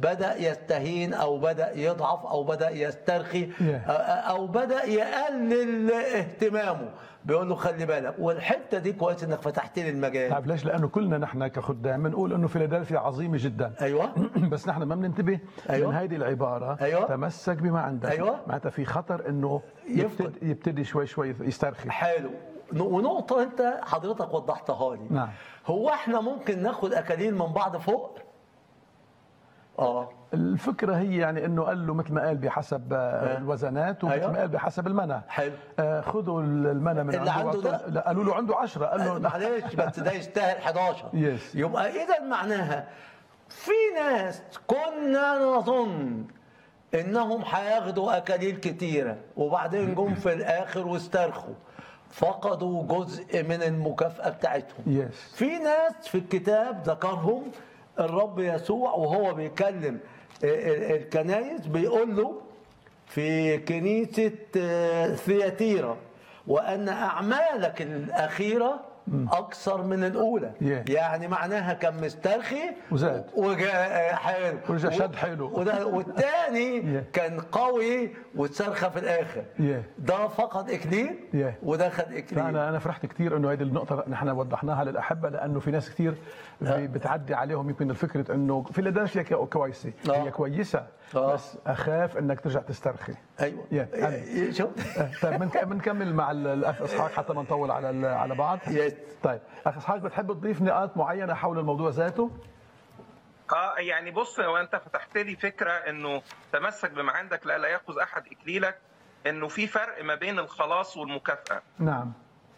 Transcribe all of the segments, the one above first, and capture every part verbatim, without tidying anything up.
بدأ يستهين أو بدأ يضعف أو بدأ يسترخي أو بدأ يقلل اهتمامه، بيقول له خلي بالك. والحته دي كويس انك فتحت لي المجال. طيب ليش؟ لانه كلنا نحن كخدام بنقول انه فيلادلفيا عظيمه جدا. ايوه بس نحن ما بننتبه أيوة. من هذه العباره أيوة. تمسك بما عندك. أيوة. معناتها في خطر انه يبتدي, يبتدي شوي شوي يسترخي. حلو. ونقطه انت حضرتك وضحتها لي. نعم. هو احنا ممكن ناخد اكاليل من بعض فوق؟ اه الفكره هي يعني انه قال له مثل ما قال بحسب آه. الوزنات ومثل أيوة. ما قال بحسب المنى. حلو. آه خذوا المنى من اللي عنده ده. لا قالوا له عنده عشرة، قال له معلش بس ده يستاهل حداشر. يس. يبقى اذا معناها في ناس كنا نظن انهم هياخدوا اكاليل كتيره وبعدين جم في الاخر واسترخوا، فقدوا جزء من المكافاه بتاعتهم. يس. في ناس في الكتاب ذكرهم الرب يسوع وهو بيكلم الكنايس، بيقول له في كنيسة ثياتيرا وأن أعمالك الأخيرة أكثر من الأولى. yeah. يعني معناها كان مسترخي وزاد وجاء حلو ورجع شد حلو والتاني yeah. كان قوي واسترخى في الآخر. yeah. ده فقد إكليل yeah. وده خد إكليل. أنا أنا فرحت كثير إنه هذه النقطة نحن وضحناها للأحبة، لأنه في ناس كثير بتعدي عليهم يمكن الفكرة إنه فيلادلفيا كويسة. آه. هي كويسة آه. بس أخاف إنك ترجع تسترخي. أيوة. yeah. شو؟ طيب بنكمل مع الأخ إسحاق حتى ما نطول على على بعض. yes. طيب أخ إسحاق بتحب تضيف نقاط معينة حول الموضوع ذاته؟ اه يعني بص، هو انت فتحت لي فكره انه تمسك بما عندك لا لا ياخذ احد اكليلك، انه في فرق ما بين الخلاص والمكافاه. نعم.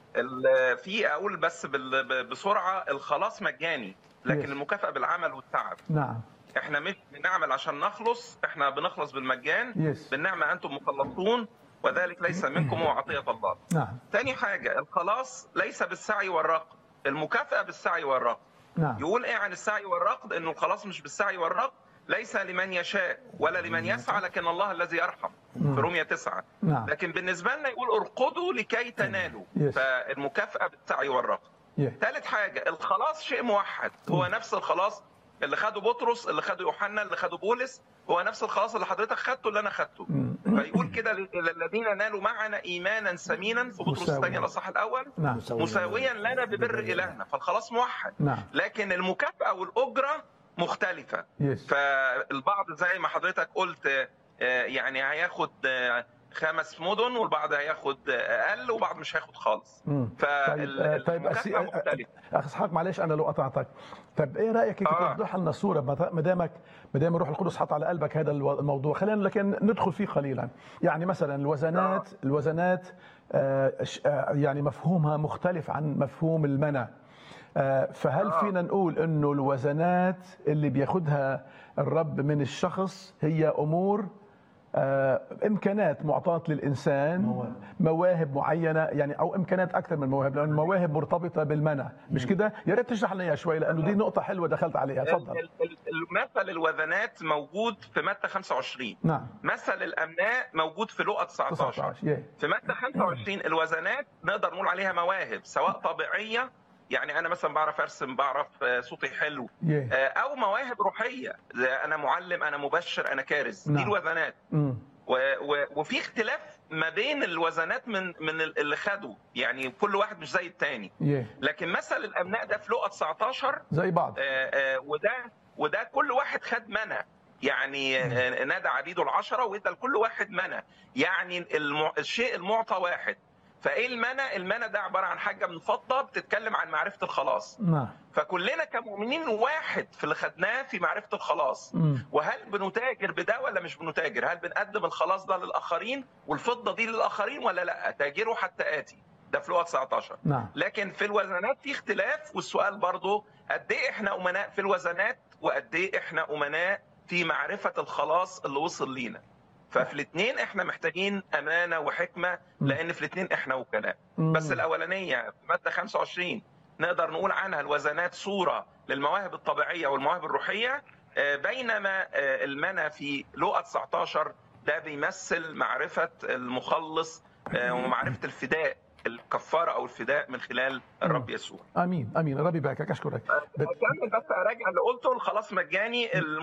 في اقول بس بسرعه، الخلاص مجاني لكن yes. المكافاه بالعمل والتعب. نعم. احنا مش بنعمل عشان نخلص، احنا بنخلص بالمجان. yes. بالنعمه انتم مخلصون وذلك ليس منكم هو عطيه الله. نعم. ثاني حاجه، الخلاص ليس بالسعي والرقد، المكافاه بالسعي والرقد. نعم. يقول ايه عن السعي والرقد؟ انه الخلاص مش بالسعي والرقد، ليس لمن يشاء ولا لمن يسعى لكن الله الذي يرحم في رومية تسعة. نعم. لكن بالنسبه لنا يقول ارقدوا لكي تنالوا. yes. فالمكافاه بالسعي والرقد. ثالث yeah. حاجه، الخلاص شيء موحد، هو نفس الخلاص اللي خده بطرس، اللي خده يوحنا، اللي خده بولس، هو نفس الخلاص اللي حضرتك خدته اللي انا خدته. فيقول كده الذين نالوا معنا ايمانا ثمينا في بطرس الثاني الاصحاح الاول. نعم. مساويا لنا ببر الهنا، فالخلاص موحد. نعم. لكن المكافاه والاجره مختلفه. yes. فالبعض زي ما حضرتك قلت يعني هياخد خمس مدن والبعض هياخد اقل وبعض مش هياخد خالص. فالمكافاه طيب مختلفه. اخ اسحاق معلش انا لو قطعتك، طيب ايه رايك كيف آه. توضح لنا الصوره ما دامك ما دام الروح القدس حط على قلبك هذا الموضوع، خلينا لكن ندخل فيه قليلا. يعني مثلا الوزنات آه. الوزنات آه يعني مفهومها مختلف عن مفهوم المنى. آه فهل آه. فينا نقول انه الوزنات اللي بياخدها الرب من الشخص هي امور آه، إمكانات معطاة للإنسان، مواهب. مواهب معينة يعني، أو إمكانات أكثر من مواهب، لأن المواهب مرتبطة بالمنى، مش كده؟ يا ريت تشرح لنا إياها شوي لأنه دي نقطة حلوة دخلت عليها، تفضل. مثل الوزنات موجود في متى خمسة وعشرين. نعم. مثل الأمناء موجود في لوقا تسعة عشر. في متى خمسة وعشرين الوزنات نقدر نقول عليها مواهب، سواء طبيعية يعني انا مثلا بعرف ارسم، بعرف صوتي حلو، yeah. او مواهب روحيه، انا معلم، انا مبشر، انا كارز. no. دي الوزنات. mm. و... و... وفي اختلاف ما بين الوزنات من من اللي خدوا، يعني كل واحد مش زي الثاني. yeah. لكن مثل الابناء ده في لوقا تسعة عشر زي بعض. آآ آآ وده وده كل واحد خد منى، يعني mm. نادى عبيده العشره وادى لكل واحد منى، يعني الم... الشيء المعطى واحد. فايه المنى؟ المنى ده عباره عن حاجه من فضه بتتكلم عن معرفه الخلاص. نعم. فكلنا كمؤمنين واحد في اللي خدناه في معرفه الخلاص. مم. وهل بنتاجر بده ولا مش بنتاجر؟ هل بنقدم الخلاص ده للاخرين والفضه دي للاخرين ولا لا؟ تاجروا حتى اتي، ده في لوقا تسعة عشر. نعم. لكن في الوزنات في اختلاف، والسؤال برضه قد ايه احنا امناء في الوزنات وقد ايه احنا امناء في معرفه الخلاص اللي وصل لينا. ففي الاثنين احنا محتاجين امانه وحكمه، لان في الاثنين احنا وكلاء. بس الاولانيه في ماده خمسة وعشرين نقدر نقول عنها الوزنات صوره للمواهب الطبيعيه والمواهب الروحيه، بينما المنى في لوقا تسعة عشر ده بيمثل معرفه المخلص ومعرفه الفداء، الكفاره او الفداء من خلال الرب يسوع. امين امين. الرب يباركك، اشكرك. اكمل بس اراجع اللي قلته، الخلاص مجاني.